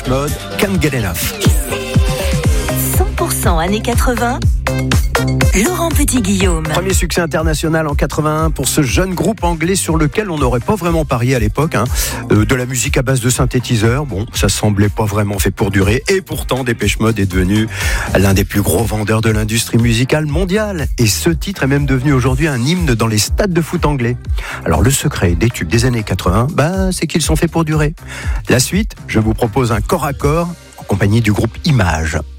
Mode, Can't Get Enough. 100% années 80, Laurent Petit-Guillaume. Premier succès international en 81 pour ce jeune groupe anglais sur lequel on n'aurait pas vraiment parié à l'époque. De la musique à base de synthétiseurs, bon, ça semblait pas vraiment fait pour durer. Et pourtant, Dépêche Mode est devenu l'un des plus gros vendeurs de l'industrie musicale mondiale. Et ce titre est même devenu aujourd'hui un hymne dans les stades de foot anglais. Alors le secret des tubes des années 80, c'est qu'ils sont faits pour durer. La suite, je vous propose un corps à corps en compagnie du groupe Image.